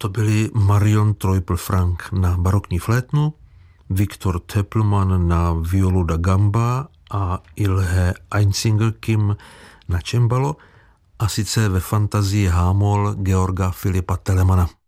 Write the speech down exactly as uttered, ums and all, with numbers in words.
To byli Marion Treupel-Frank na barokní flétnu, Viktor Töpelmann na violu da gamba a Ilhe Einzinger-Kim na čembalo, a sice ve fantazii Hámol Georga Filipa Telemana.